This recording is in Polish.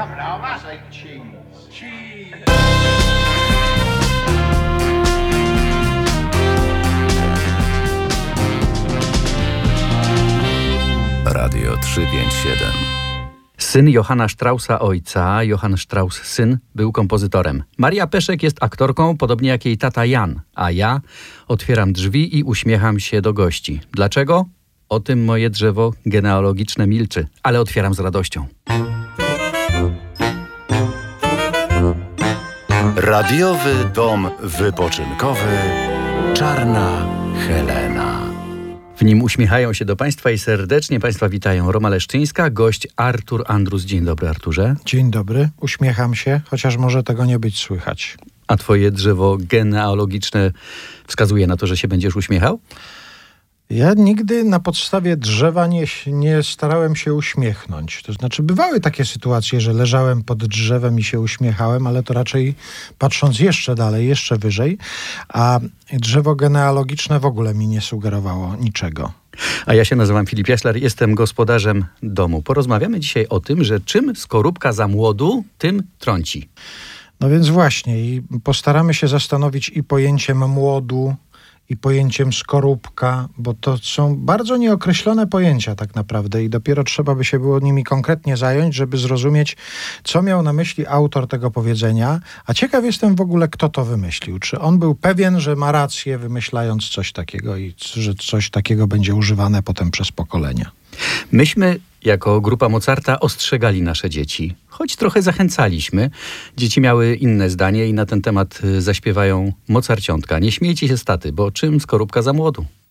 Come now, that's ain't cheese. Cheese. Radio 357. Syn Johanna Straussa ojca, Johann Strauss syn, był kompozytorem. Maria Peszek jest aktorką, podobnie jak jej tata Jan. A ja otwieram drzwi i uśmiecham się do gości. Dlaczego? O tym moje drzewo genealogiczne milczy, ale otwieram z radością. Radiowy dom wypoczynkowy Czarna Helena. W nim uśmiechają się do Państwa i serdecznie Państwa witają Roma Leszczyńska, gość Artur Andrus. Dzień dobry, Arturze. Dzień dobry, uśmiecham się, chociaż może tego nie być słychać. A twoje drzewo genealogiczne wskazuje na to, że się będziesz uśmiechał? Ja nigdy na podstawie drzewa nie starałem się uśmiechnąć. To znaczy bywały takie sytuacje, że leżałem pod drzewem i się uśmiechałem, ale to raczej patrząc jeszcze dalej, jeszcze wyżej, a drzewo genealogiczne w ogóle mi nie sugerowało niczego. A ja się nazywam Filip Jaślar, jestem gospodarzem domu. Porozmawiamy dzisiaj o tym, że czym skorupka za młodu, tym trąci. No więc właśnie i postaramy się zastanowić i pojęciem młodu, i pojęciem skorupka, bo to są bardzo nieokreślone pojęcia tak naprawdę i dopiero trzeba by się było nimi konkretnie zająć, żeby zrozumieć, co miał na myśli autor tego powiedzenia, a ciekaw jestem w ogóle, kto to wymyślił. Czy on był pewien, że ma rację, wymyślając coś takiego i że coś takiego będzie używane potem przez pokolenia? Myśmy jako grupa Mozarta ostrzegali nasze dzieci, choć trochę zachęcaliśmy. Dzieci miały inne zdanie i na ten temat zaśpiewają Mozarciątka. Nie śmiejcie się z taty, bo czym skorupka za młodu?